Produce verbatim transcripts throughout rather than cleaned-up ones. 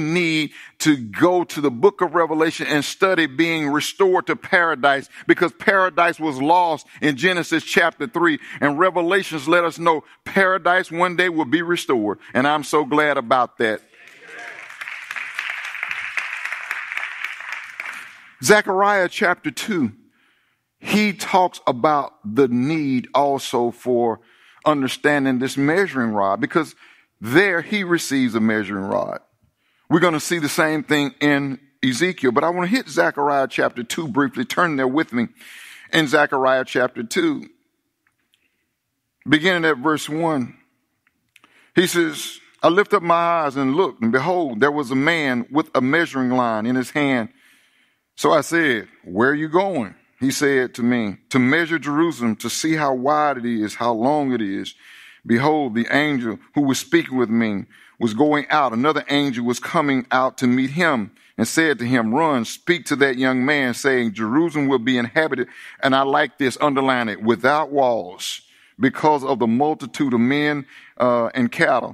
need to go to the book of Revelation and study being restored to paradise, because paradise was lost in Genesis chapter three, and Revelations let us know paradise one day will be restored. And I'm so glad about that. Zechariah chapter two, he talks about the need also for understanding this measuring rod, because there he receives a measuring rod. We're going to see the same thing in Ezekiel, but I want to hit Zechariah chapter two briefly. Turn there with me in Zechariah chapter two, beginning at verse one. He says, I lift up my eyes and looked, and behold, there was a man with a measuring line in his hand. So I said, where are you going? He said to me, to measure Jerusalem, to see how wide it is, how long it is. Behold, the angel who was speaking with me was going out. Another angel was coming out to meet him and said to him, run, speak to that young man, saying, Jerusalem will be inhabited. And I like this, underline it, without walls, because of the multitude of men uh, and cattle.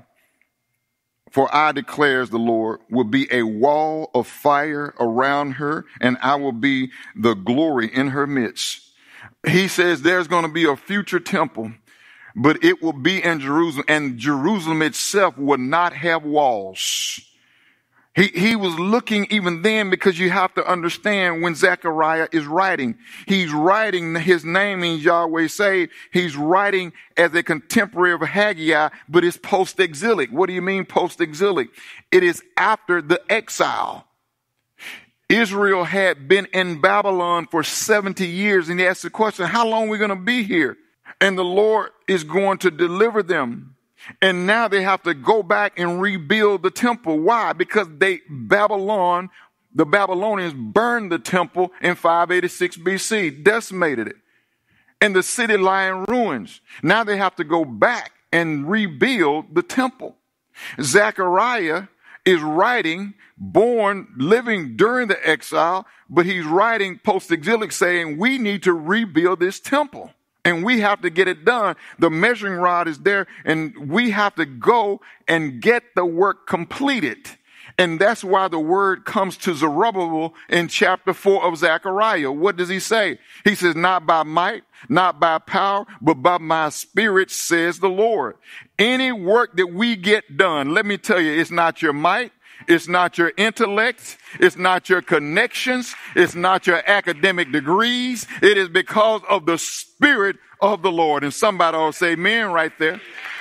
For I, declares the Lord, will be a wall of fire around her, and I will be the glory in her midst. He says there's going to be a future temple, but it will be in Jerusalem, and Jerusalem itself will not have walls. He, he was looking even then, because you have to understand when Zechariah is writing, he's writing, his name means Yahweh saved. He's writing as a contemporary of Haggai, but it's post-exilic. What do you mean post-exilic? It is after the exile. Israel had been in Babylon for seventy years, and he asked the question, how long are we going to be here? And the Lord is going to deliver them. And now they have to go back and rebuild the temple. Why? Because they, Babylon, the Babylonians burned the temple in five eighty-six B C, decimated it. And the city lie in ruins. Now they have to go back and rebuild the temple. Zechariah is writing, born, living during the exile, but he's writing post-exilic saying, we need to rebuild this temple. And we have to get it done. The measuring rod is there, and we have to go and get the work completed. And that's why the word comes to Zerubbabel in chapter four of Zechariah. What does he say? He says, not by might, not by power, but by my spirit, says the Lord. Any work that we get done, let me tell you, it's not your might. It's not your intellect. It's not your connections. It's not your academic degrees. It is because of the Spirit of the Lord. And somebody will say amen right there.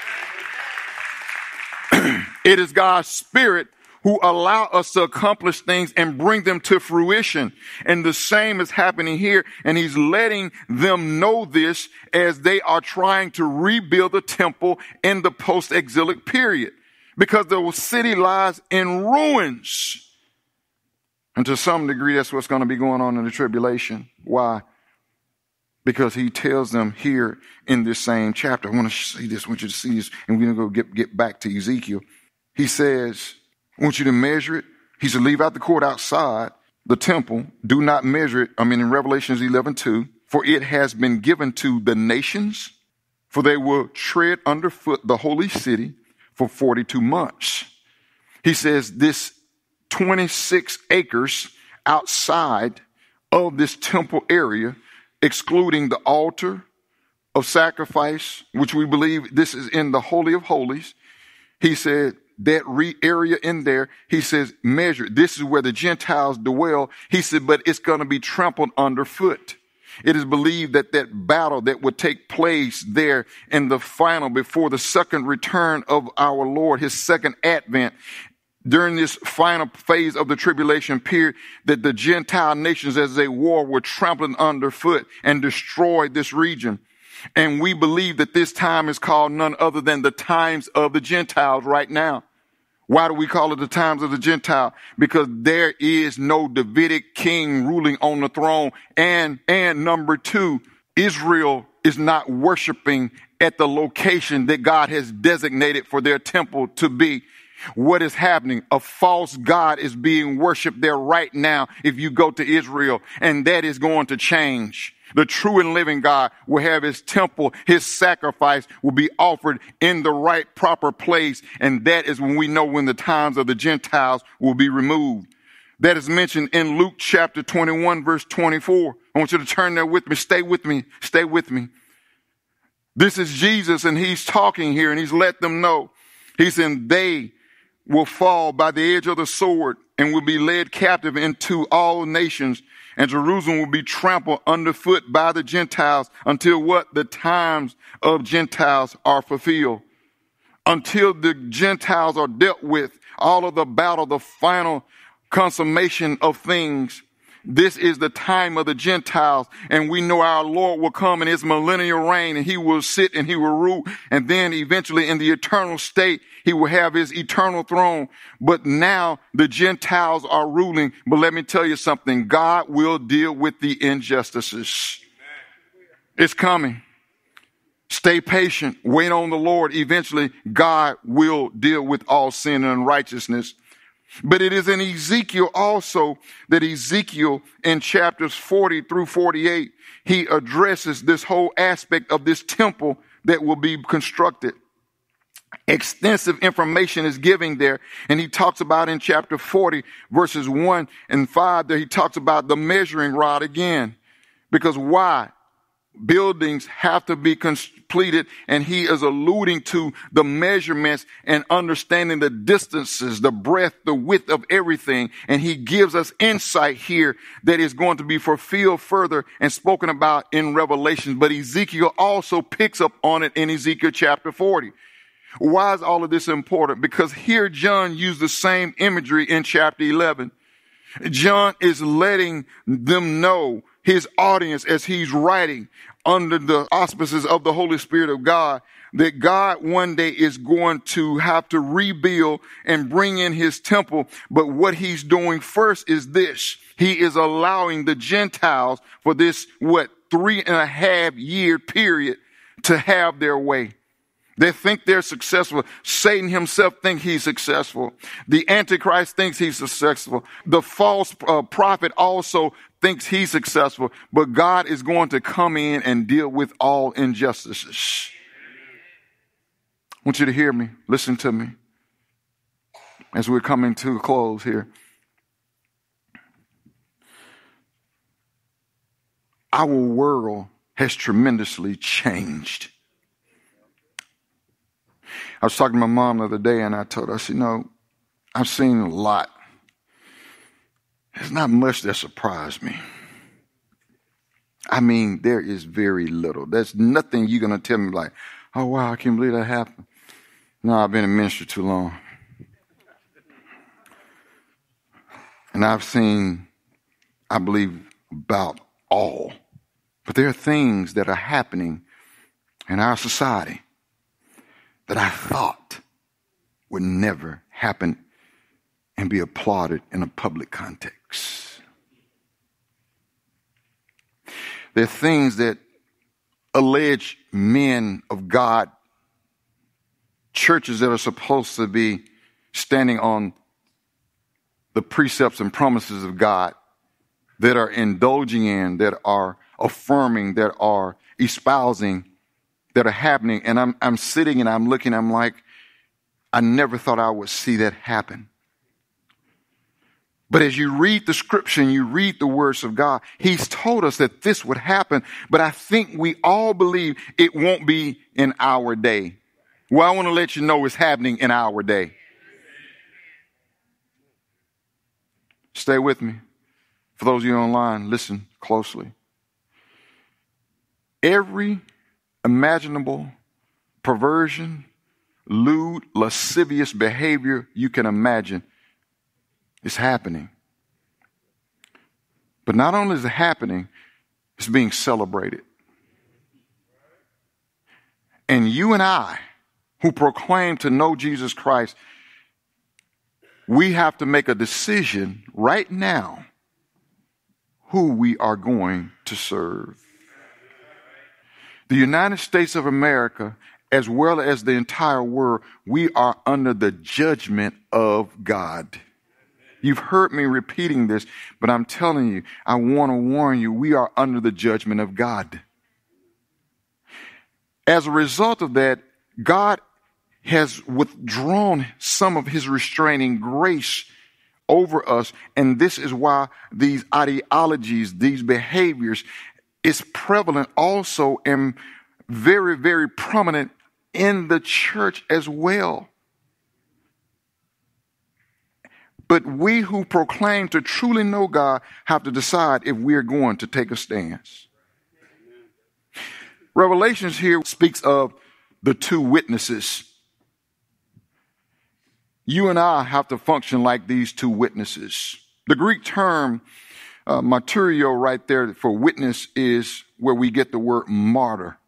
It is God's Spirit who allow us to accomplish things and bring them to fruition. And the same is happening here. And he's letting them know this as they are trying to rebuild the temple in the post-exilic period. Because the city lies in ruins. And to some degree, that's what's going to be going on in the tribulation. Why? Because he tells them here in this same chapter. I want to see this. I want you to see this. And we're going to go get, get back to Ezekiel. He says, I want you to measure it. He said, leave out the court outside the temple. Do not measure it. I mean, in Revelations eleven two, for it has been given to the nations, for they will tread underfoot the holy city for forty-two months. He says this twenty-six acres outside of this temple area, excluding the altar of sacrifice, which we believe this is in the Holy of Holies. He said that re- area in there, he says, measure. This is where the Gentiles dwell. He said, but it's going to be trampled underfoot. It is believed that that battle that would take place there in the final, before the second return of our Lord, his second advent, during this final phase of the tribulation period, that the Gentile nations as they war were trampled underfoot and destroyed this region. And we believe that this time is called none other than the times of the Gentiles right now. Why do we call it the times of the Gentile? Because there is no Davidic king ruling on the throne. And, and number two, Israel is not worshiping at the location that God has designated for their temple to be. What is happening? A false god is being worshiped there right now if you go to Israel, and that is going to change. The true and living God will have his temple, his sacrifice will be offered in the right proper place. And that is when we know when the times of the Gentiles will be removed. That is mentioned in Luke chapter twenty-one, verse twenty-four. I want you to turn there with me. Stay with me. Stay with me. This is Jesus, and he's talking here, and he's let them know. He said, they will fall by the edge of the sword and will be led captive into all nations, and Jerusalem will be trampled underfoot by the Gentiles until what? The times of Gentiles are fulfilled. Until the Gentiles are dealt with, all of the battle, the final consummation of things. This is the time of the Gentiles, and we know our Lord will come in his millennial reign, and he will sit and he will rule, and then eventually in the eternal state, he will have his eternal throne. But now the Gentiles are ruling. But let me tell you something. God will deal with the injustices. It's coming. Stay patient. Wait on the Lord. Eventually, God will deal with all sin and unrighteousness. But it is in Ezekiel also that Ezekiel in chapters forty through forty-eight, he addresses this whole aspect of this temple that will be constructed. Extensive information is given there. And he talks about in chapter forty, verses one and five, that he talks about the measuring rod again. Because why? Buildings have to be completed, and he is alluding to the measurements and understanding the distances, the breadth, the width of everything. And he gives us insight here that is going to be fulfilled further and spoken about in Revelation. But Ezekiel also picks up on it in Ezekiel chapter forty. Why is all of this important? Because here John used the same imagery in chapter eleven. John is letting them know, his audience, as he's writing under the auspices of the Holy Spirit of God, that God one day is going to have to rebuild and bring in his temple. But what he's doing first is this. He is allowing the Gentiles for this, what, three and a half year period to have their way. They think they're successful. Satan himself thinks he's successful. The Antichrist thinks he's successful. The false uh, prophet also thinks he's successful. But God is going to come in and deal with all injustices. I want you to hear me. Listen to me as we're coming to a close here. Our world has tremendously changed. I was talking to my mom the other day, and I told her, I said, you know, I've seen a lot. There's not much that surprised me. I mean, there is very little. There's nothing you're going to tell me like, oh, wow, I can't believe that happened. No, I've been in ministry too long. And I've seen, I believe, about all. But there are things that are happening in our society that I thought would never happen and be applauded in a public context. There are things that allege men of God, churches that are supposed to be standing on the precepts and promises of God, that are indulging in, that are affirming, that are espousing, that are happening. And I'm, I'm sitting and I'm looking, I'm like, I never thought I would see that happen. But as you read the scripture and you read the words of God, he's told us that this would happen. But I think we all believe it won't be in our day. Well, I want to let you know it's happening in our day. Stay with me. For those of you online, listen closely. Every imaginable perversion, lewd, lascivious behavior you can imagine is happening. But not only is it happening, it's being celebrated. And you and I, who proclaim to know Jesus Christ, we have to make a decision right now who we are going to serve. The United States of America, as well as the entire world, we are under the judgment of God. You've heard me repeating this, but I'm telling you, I want to warn you, we are under the judgment of God. As a result of that, God has withdrawn some of his restraining grace over us. And this is why these ideologies, these behaviors is prevalent also and very, very prominent in the church as well. But we who proclaim to truly know God have to decide if we're going to take a stance. Revelations here speaks of the two witnesses. You and I have to function like these two witnesses. The Greek term uh, martyrio right there for witness is where we get the word martyr.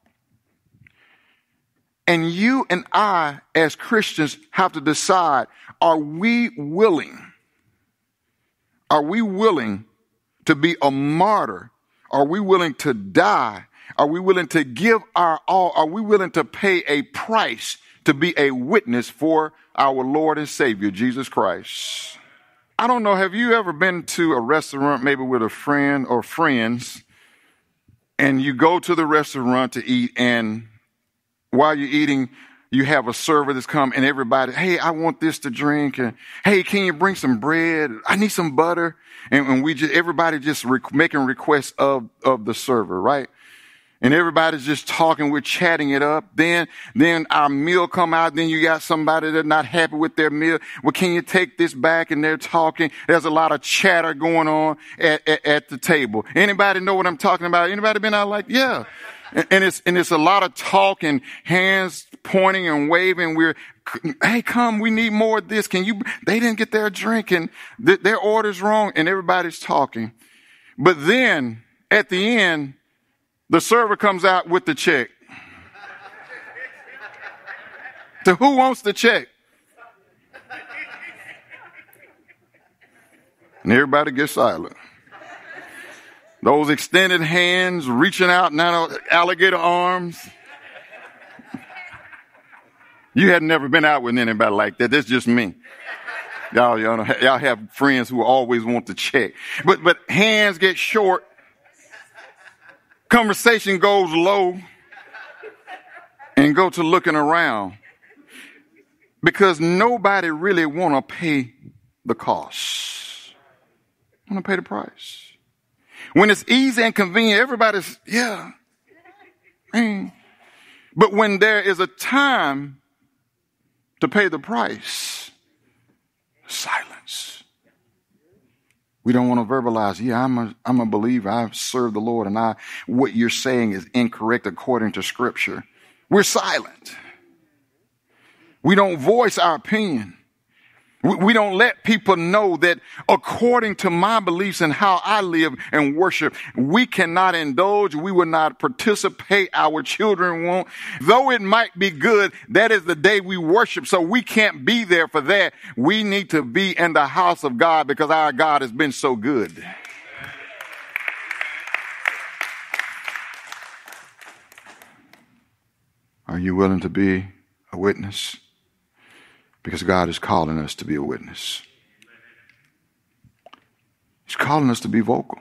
And you and I as Christians have to decide, are we willing, are we willing to be a martyr? Are we willing to die? Are we willing to give our all? Are we willing to pay a price to be a witness for our Lord and Savior, Jesus Christ? I don't know, have you ever been to a restaurant, maybe with a friend or friends, and you go to the restaurant to eat, and while you're eating, you have a server that's come and everybody, hey, I want this to drink. And hey, can you bring some bread? I need some butter. And, and we just, everybody just rec- making requests of, of the server, right? And everybody's just talking, we're chatting it up. Then, then our meal come out. Then you got somebody that's not happy with their meal. Well, can you take this back? And they're talking. There's a lot of chatter going on at, at, at the table. Anybody know what I'm talking about? Anybody been out like, yeah. And, and it's, and it's a lot of talk and hands pointing and waving. We're, hey, come, we need more of this. Can you, they didn't get their drink and th- their order's wrong and everybody's talking. But then at the end, the server comes out with the check. So who wants the check? And everybody gets silent. Those extended hands reaching out, now alligator arms. You had never been out with anybody like that. That's just me. Y'all, y'all, y'all have friends who always want the check. But, but hands get short. Conversation goes low and go to looking around because nobody really want to pay the cost. Want to pay the price. When it's easy and convenient, everybody's, yeah. Man. But when there is a time to pay the price, silence. We don't want to verbalize, yeah, I'm a, I'm a believer. I serve the Lord and I, what you're saying is incorrect according to scripture. We're silent. We don't voice our opinion. We, we don't let people know that according to my beliefs and how I live and worship, we cannot indulge. We will not participate. Our children won't. Though it might be good, that is the day we worship. So we can't be there for that. We need to be in the house of God because our God has been so good. Are you willing to be a witness? Because God is calling us to be a witness. He's calling us to be vocal.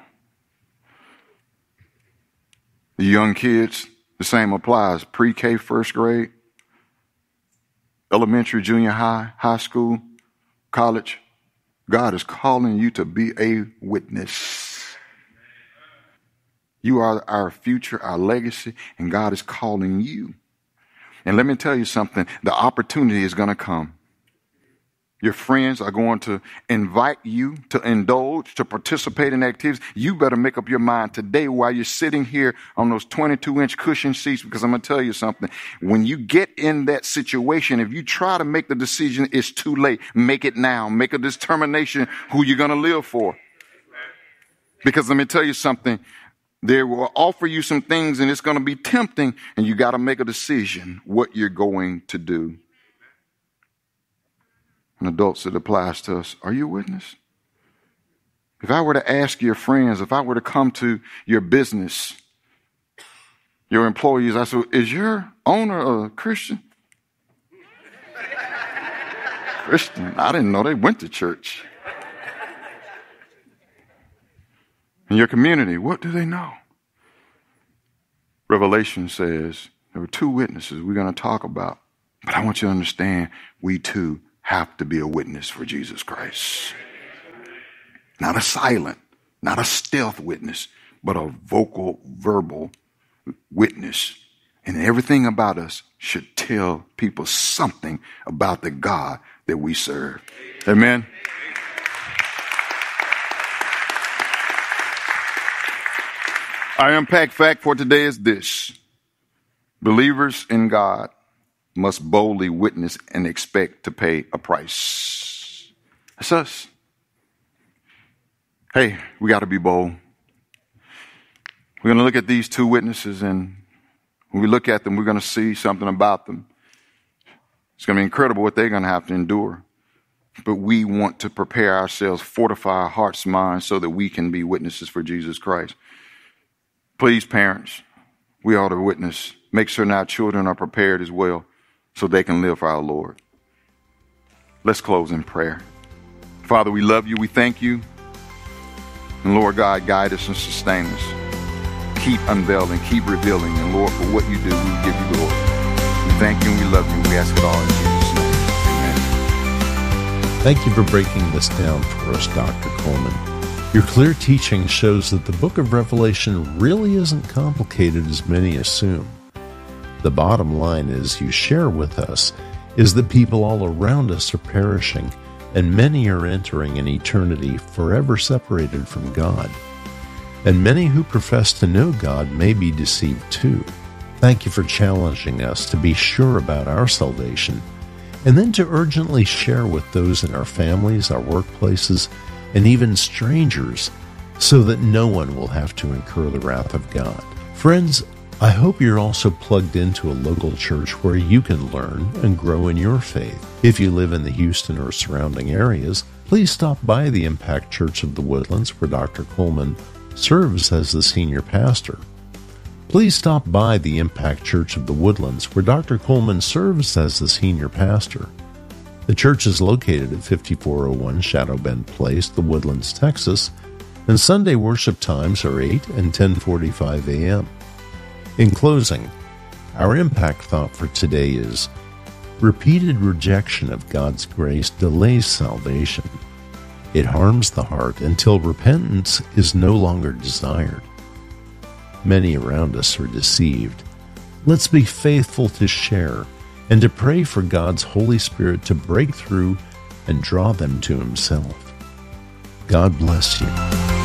The young kids, the same applies. Pre-K, first grade, elementary, junior high, high school, college. God is calling you to be a witness. You are our future, our legacy, and God is calling you. And let me tell you something, the opportunity is going to come. Your friends are going to invite you to indulge, to participate in activities. You better make up your mind today while you're sitting here on those twenty-two inch cushion seats, because I'm going to tell you something. When you get in that situation, if you try to make the decision, it's too late. Make it now. Make a determination who you're going to live for. Because let me tell you something. They will offer you some things and it's going to be tempting, and you got to make a decision what you're going to do. And adults, it applies to us. Are you a witness? If I were to ask your friends, if I were to come to your business, your employees, I said, is your owner a Christian? Christian? I didn't know they went to church. In your community, what do they know? Revelation says there were two witnesses we're going to talk about. But I want you to understand, we too have to be a witness for Jesus Christ. Not a silent, not a stealth witness, but a vocal, verbal witness. And everything about us should tell people something about the God that we serve. Amen. Our impact fact for today is this. Believers in God must boldly witness and expect to pay a price. That's us. Hey, we got to be bold. We're going to look at these two witnesses, and when we look at them, we're going to see something about them. It's going to be incredible what they're going to have to endure. But we want to prepare ourselves, fortify our hearts and minds so that we can be witnesses for Jesus Christ. Please, parents, we ought to witness. Make certain our children are prepared as well so they can live for our Lord. Let's close in prayer. Father, we love you. We thank you. And Lord God, guide us and sustain us. Keep unveiling, keep revealing. And Lord, for what you do, we give you glory. We thank you and we love you. We ask it all in Jesus' name. Amen. Thank you for breaking this down for us, Doctor Coleman. Your clear teaching shows that the book of Revelation really isn't complicated as many assume. The bottom line is you share with us is that people all around us are perishing, and many are entering an eternity forever separated from God. And many who profess to know God may be deceived too. Thank you for challenging us to be sure about our salvation, and then to urgently share with those in our families, our workplaces, and even strangers, so that no one will have to incur the wrath of God. Friends, I hope you're also plugged into a local church where you can learn and grow in your faith. If you live in the Houston or surrounding areas, please stop by the Impact Church of the Woodlands, where Doctor Coleman serves as the senior pastor. Please stop by the Impact Church of the Woodlands, where Doctor Coleman serves as the senior pastor. The church is located at fifty-four oh one Shadow Bend Place, The Woodlands, Texas, and Sunday worship times are eight and ten forty-five a.m. In closing, our impact thought for today is, repeated rejection of God's grace delays salvation. It harms the heart until repentance is no longer desired. Many around us are deceived. Let's be faithful to share and to pray for God's Holy Spirit to break through and draw them to Himself. God bless you.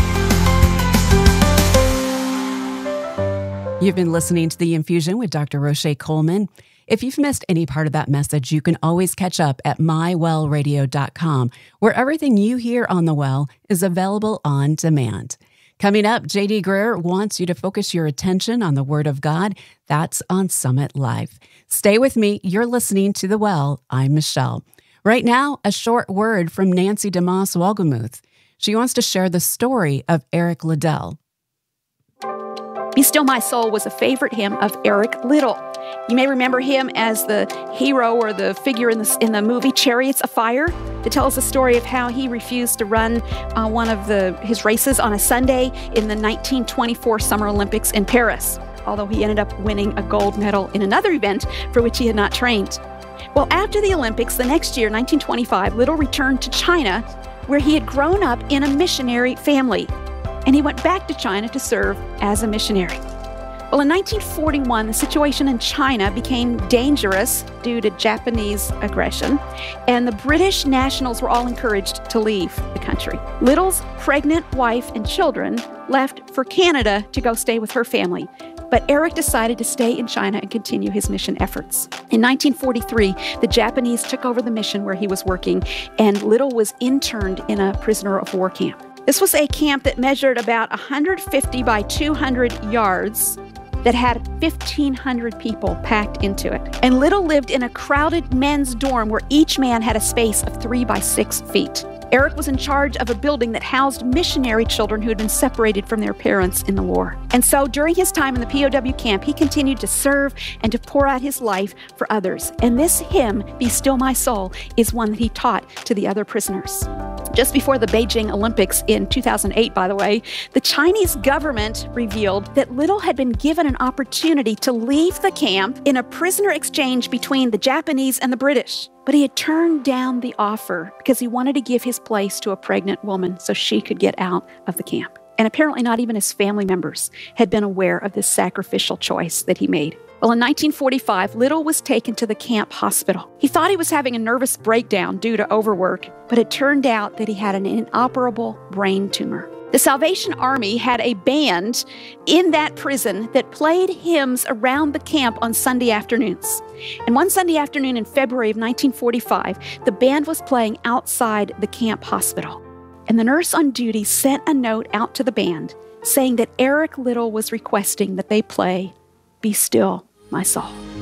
You've been listening to The Infusion with Doctor Roche Coleman. If you've missed any part of that message, you can always catch up at my well radio dot com, where everything you hear on The Well is available on demand. Coming up, J D Greer wants you to focus your attention on the Word of God. That's on Summit Life. Stay with me. You're listening to The Well. I'm Michelle. Right now, a short word from Nancy DeMoss Wolgemuth. She wants to share the story of Eric Liddell. Be Still My Soul was a favorite hymn of Eric Liddell. You may remember him as the hero or the figure in the, in the movie Chariots of Fire that tells the story of how he refused to run uh, one of the, his races on a Sunday in the nineteen twenty-four Summer Olympics in Paris, although he ended up winning a gold medal in another event for which he had not trained. Well, after the Olympics, the next year, nineteen twenty-five, Liddell returned to China, where he had grown up in a missionary family. And he went back to China to serve as a missionary. Well, in nineteen forty-one, the situation in China became dangerous due to Japanese aggression, and the British nationals were all encouraged to leave the country. Liddell's pregnant wife and children left for Canada to go stay with her family, but Eric decided to stay in China and continue his mission efforts. In nineteen forty-three, the Japanese took over the mission where he was working, and Liddell was interned in a prisoner of war camp. This was a camp that measured about one hundred fifty by two hundred yards that had fifteen hundred people packed into it. And Liddell lived in a crowded men's dorm where each man had a space of three by six feet. Eric was in charge of a building that housed missionary children who had been separated from their parents in the war. And so during his time in the P O W camp, he continued to serve and to pour out his life for others. And this hymn, Be Still My Soul, is one that he taught to the other prisoners. Just before the Beijing Olympics in two thousand eight, by the way, the Chinese government revealed that Little had been given an opportunity to leave the camp in a prisoner exchange between the Japanese and the British. But he had turned down the offer because he wanted to give his place to a pregnant woman so she could get out of the camp. And apparently not even his family members had been aware of this sacrificial choice that he made. Well, in nineteen forty-five, Little was taken to the camp hospital. He thought he was having a nervous breakdown due to overwork, but it turned out that he had an inoperable brain tumor. The Salvation Army had a band in that prison that played hymns around the camp on Sunday afternoons. And one Sunday afternoon in February of nineteen forty-five, the band was playing outside the camp hospital. And the nurse on duty sent a note out to the band saying that Eric Little was requesting that they play "Be Still, My Soul."